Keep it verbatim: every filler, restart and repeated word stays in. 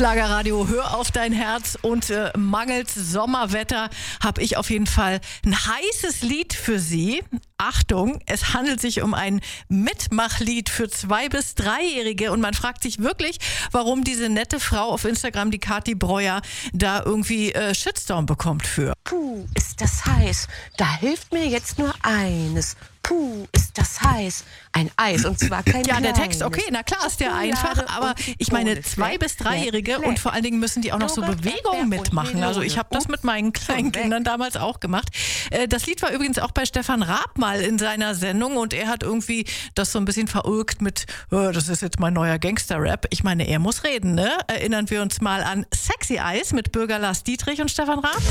Schlagerradio, hör auf dein Herz und äh, mangels Sommerwetter habe ich auf jeden Fall ein heißes Lied für Sie. Achtung, es handelt sich um ein Mitmachlied für zwei- bis dreijährige und man fragt sich wirklich, warum diese nette Frau auf Instagram, die Kathi Breuer, da irgendwie äh, Shitstorm bekommt für. Puh, ist das heiß. Da hilft mir jetzt nur eines. Puh, ist das heiß. Ein Eis und zwar kein Ja, der kleines. Text, okay, na klar, ist der einfach, aber ich meine, zwei- bis dreijährige und vor allen Dingen müssen die auch noch so Bewegungen mitmachen. Also ich habe das mit meinen kleinen Kindern damals auch gemacht. Das Lied war übrigens auch bei Stefan Raab mal in seiner Sendung und er hat irgendwie das so ein bisschen verulgt mit, oh, das ist jetzt mein neuer Gangster-Rap. Ich meine, er muss reden, ne? Erinnern wir uns mal an Sexy Eyes mit Bürger Lars Dietrich und Stefan Raab.